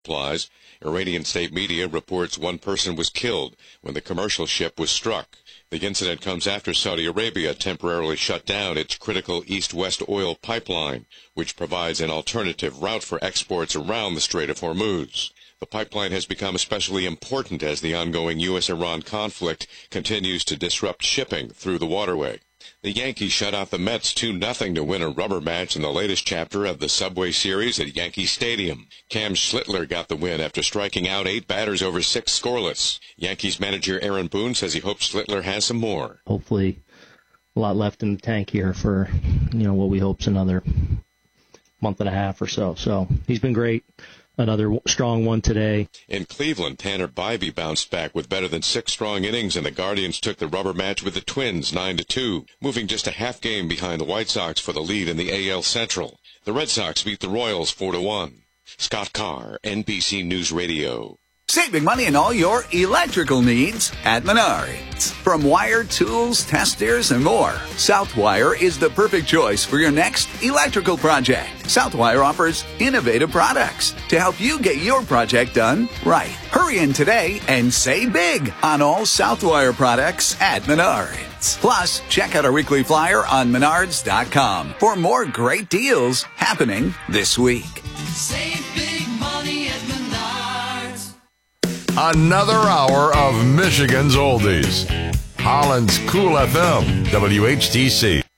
supplies. Iranian state media reports one person was killed when the commercial ship was struck. The incident comes after Saudi Arabia temporarily shut down its critical east-west oil pipeline, which provides an alternative route for exports around the Strait of Hormuz. The pipeline has become especially important as the ongoing U.S.-Iran conflict continues to disrupt shipping through the waterway. The Yankees shut out the Mets 2-0 to win a rubber match in the latest chapter of the Subway Series at Yankee Stadium. Cam Schlittler got the win after striking out 8 batters over 6 scoreless. Yankees manager Aaron Boone says he hopes Schlittler has some more. Hopefully a lot left in the tank here for, what we hope's another month and a half or so. So he's been great. Another strong one today. In Cleveland, Tanner Bybee bounced back with better than 6 strong innings, and the Guardians took the rubber match with the Twins 9-2, moving just a half game behind the White Sox for the lead in the AL Central. The Red Sox beat the Royals 4-1. Scott Carr, NBC News Radio. Saving money on all your electrical needs at Menards. From wire, tools, testers, and more, Southwire is the perfect choice for your next electrical project. Southwire offers innovative products to help you get your project done right. Hurry in today and save big on all Southwire products at Menards. Plus, check out our weekly flyer on Menards.com for more great deals happening this week. Save big money at Menards. Another hour of Michigan's Oldies. Holland's Cool FM, WHTC.